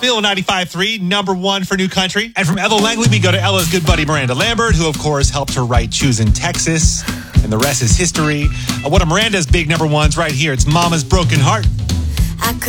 Phil 95.3, number one for New Country. And from Ella Langley, we go to Ella's good buddy Miranda Lambert, who, of course, helped her write Choosing Texas. And the rest is history. One of Miranda's big number ones right here. It's Mama's Broken Heart.